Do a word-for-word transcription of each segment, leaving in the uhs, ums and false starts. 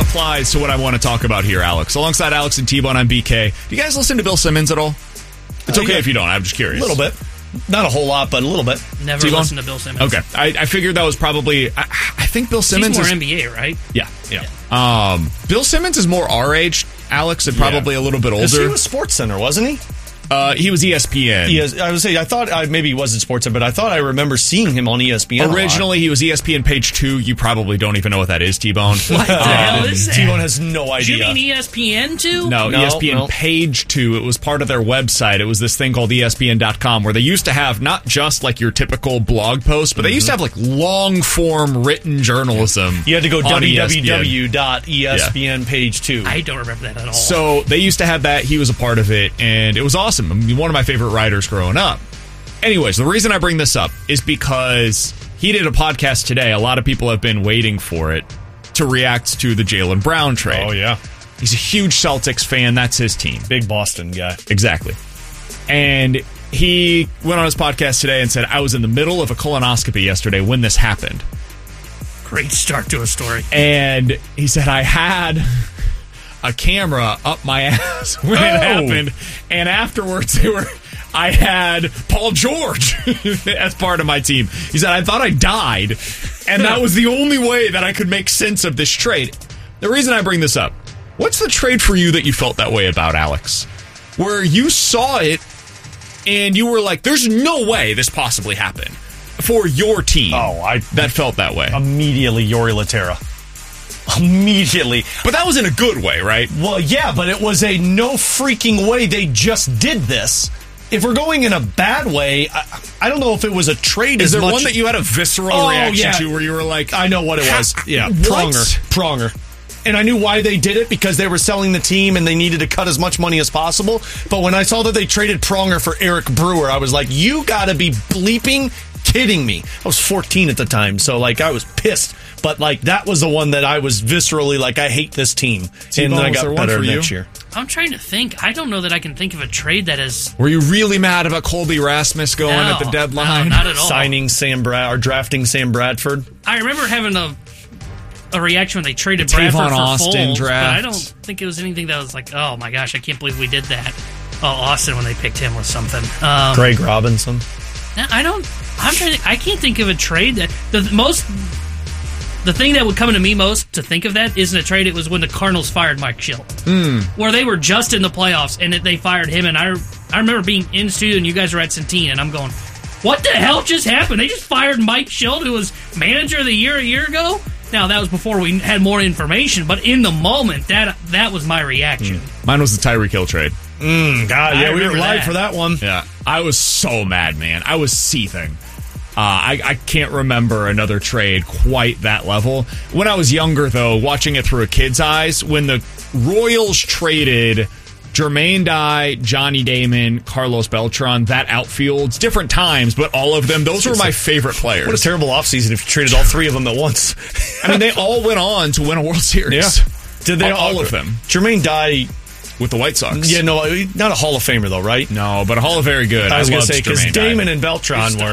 applies to what I want to talk about here, Alex. Alongside Alex and T-Bone, I'm B K. Do you guys listen to Bill Simmons at all? It's okay uh, yeah. if you don't. I'm just curious. A little bit. Not a whole lot, but a little bit. Never T-Bone? listened to Bill Simmons. Okay. I, I figured that was probably... I, I think Bill Simmons He's more is... N B A, right? Yeah. Yeah. yeah. Um, Bill Simmons is more our age, Alex, and probably yeah. a little bit older. He was SportsCenter, wasn't he? Uh, he was E S P N. He is, I would say, I thought uh, maybe he wasn't SportsCenter, but I thought I remember seeing him on E S P N. Originally, he was E S P N Page two. You probably don't even know what that is, T-Bone. What the um, hell is that? T-Bone has no idea. Do you mean E S P N two? No, no, E S P N no. Page two. It was part of their website. It was this thing called E S P N dot com where they used to have not just like your typical blog post, but mm-hmm. they used to have like long-form written journalism. You had to go w w w w dot E S P N Page two. I don't remember that at all. So they used to have that. He was a part of it, and it was awesome. I mean, one of my favorite writers growing up. Anyways, the reason I bring this up is because he did a podcast today. A lot of people have been waiting for it to react to the Jaylen Brown trade. Oh, yeah. He's a huge Celtics fan. That's his team. Big Boston guy. Exactly. And he went on his podcast today and said, I was in the middle of a colonoscopy yesterday when this happened. Great start to a story. And he said, I had a camera up my ass when oh. it happened. And afterwards, they were... I had Paul George as part of my team. He said, I thought I died, and that was the only way that I could make sense of this trade. The reason I bring this up, what's the trade for you that you felt that way about, Alex? Where you saw it, and you were like, there's no way this possibly happened for your team. Oh, I that felt that way. Immediately, Yori Laterra. Immediately. But that was in a good way, right? Well, yeah, but it was a no freaking way they just did this. If we're going in a bad way, I, I don't know if it was a trade. Is as there much. one that you had a visceral oh, reaction yeah. to where you were like, I know what it was. Yeah, what? Pronger. Pronger. And I knew why they did it because they were selling the team and they needed to cut as much money as possible. But when I saw that they traded Pronger for Eric Brewer, I was like, you gotta be bleeping kidding me. I was fourteen at the time, so like I was pissed. But like that was the one that I was viscerally like, I hate this team. T-Bone, and then I got better next year. I'm trying to think. I don't know that I can think of a trade that is... Were you really mad about Colby Rasmus going no, at the deadline? No, not at all. Signing Sam Brad or drafting Sam Bradford. I remember having a a reaction when they traded the Bradford Tavon for Austin Foles, draft. but I don't think it was anything that was like, oh my gosh, I can't believe we did that. Oh, Austin when they picked him was something. Um, Craig Robinson. I don't. I'm trying to. I can't think of a trade that the most. The thing that would come to me most to think of that isn't a trade. It was when the Cardinals fired Mike Schilt, mm. where they were just in the playoffs and they fired him. And I, I remember being in studio and you guys were at Centene, and I'm going, "What the hell just happened? They just fired Mike Schilt, who was manager of the year a year ago." Now that was before we had more information, but in the moment, that that was my reaction. Mm. Mine was the Tyreek Hill trade. Mm, God, yeah, we were live that. for that one. Yeah, I was so mad, man. I was seething. Uh, I, I can't remember another trade quite that level. When I was younger, though, watching it through a kid's eyes, when the Royals traded Jermaine Dye, Johnny Damon, Carlos Beltran, that outfield, different times, but all of them, those were my favorite players. What a terrible offseason if you traded all three of them at once. I mean, they all went on to win a World Series. Yeah. Did they all, all of them? Jermaine Dye... With the White Sox. Yeah, no, not a Hall of Famer, though, right? No, but a Hall of Very Good. I was I going to say, because Damon Dye. and Beltran were...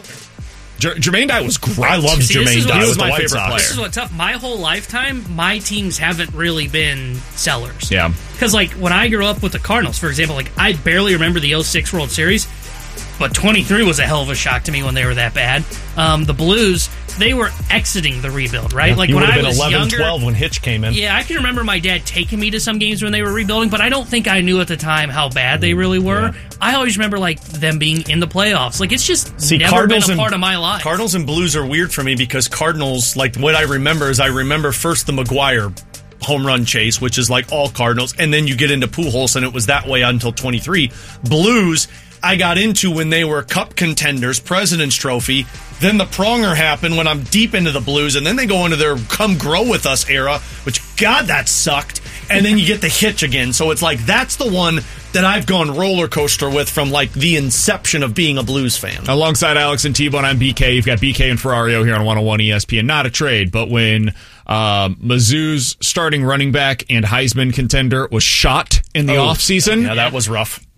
Jer- Jermaine Dye was great. I loved See, Jermaine Dye. He was with my the White favorite Sox. player. This is what's tough. My whole lifetime, my teams haven't really been sellers. Yeah. Because, like, when I grew up with the Cardinals, for example, like, I barely remember the oh six World Series, but twenty-three was a hell of a shock to me when they were that bad. Um, the Blues, they were exiting the rebuild, right? Yeah, like you when would have I been was eleven, younger, twelve when Hitch came in. Yeah, I can remember my dad taking me to some games when they were rebuilding, but I don't think I knew at the time how bad they really were. Yeah. I always remember like them being in the playoffs. Like it's just See, never Cardinals been a and, part of my life. Cardinals and Blues are weird for me because Cardinals, like what I remember is I remember first the McGuire home run chase, which is like all Cardinals, and then you get into Pujols, and it was that way until twenty-three. Blues, I got into when they were Cup contenders, President's Trophy. Then the Pronger happened when I'm deep into the Blues, and then they go into their Come Grow With Us era, which, God, that sucked. And then you get the Hitch again. So it's like, that's the one that I've gone roller coaster with from like the inception of being a Blues fan. Alongside Alex and T-Bone, I'm B K. You've got B K and Ferrario here on one oh one E S P N. Not a trade, but when um, Mizzou's starting running back and Heisman contender was shot in the oh, offseason. Yeah, that was rough.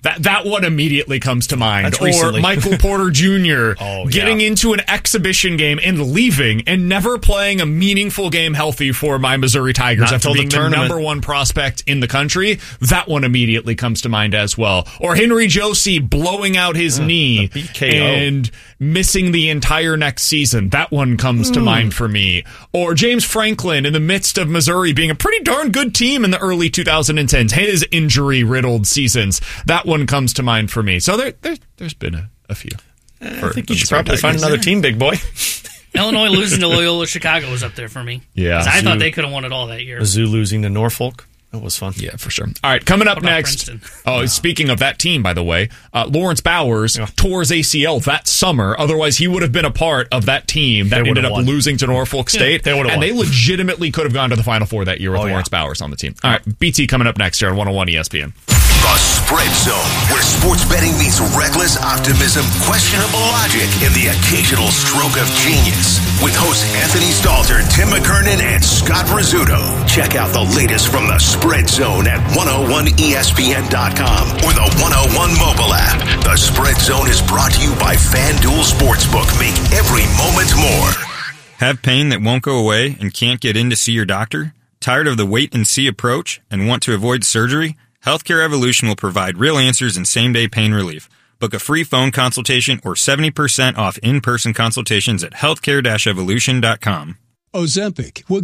That that one immediately comes to mind. That's or recently. Michael Porter Junior Oh, getting yeah. into an exhibition game and leaving and never playing a meaningful game healthy for my Missouri Tigers Not after until the being the, tournament. number one prospect in the country. That one immediately comes to mind as well. Or Henry Josie blowing out his knee the B K O. and missing the entire next season. That one comes to mind for me. Or James Franklin in the midst of Missouri being a pretty darn good team in the early twenty tens. His injury-riddled seasons. That one comes to mind for me. So there, there, there's been a, a few. I think you should probably find another team, big boy. Illinois losing to Loyola Chicago was up there for me. Yeah. 'Cause I Zoo. thought they could have won it all that year. Mizzou losing to Norfolk. That was fun. Yeah, for sure. All right, coming up What about next. Princeton? Oh, speaking of that team, by the way, uh, Lawrence Bowers Yeah. tore his A C L that summer. Otherwise, he would have been a part of that team that They ended would've up won. losing to Norfolk State. they would've and won. they legitimately could have gone to the Final Four that year with Oh, yeah. Lawrence Bowers on the team. All right, B T coming up next here on one oh one E S P N. The Spread Zone, where sports betting meets reckless optimism, questionable logic, and the occasional stroke of genius. With hosts Anthony Stalter, Tim McKernan, and Scott Rizzuto. Check out the latest from the Spread Zone at one oh one E S P N dot com or the one oh one mobile app. The Spread Zone is brought to you by FanDuel Sportsbook. Make every moment more. Have pain that won't go away and can't get in to see your doctor? Tired of the wait-and-see approach and want to avoid surgery? Healthcare Evolution will provide real answers and same-day pain relief. Book a free phone consultation or seventy percent off in-person consultations at healthcare dash evolution dot com. Ozempic will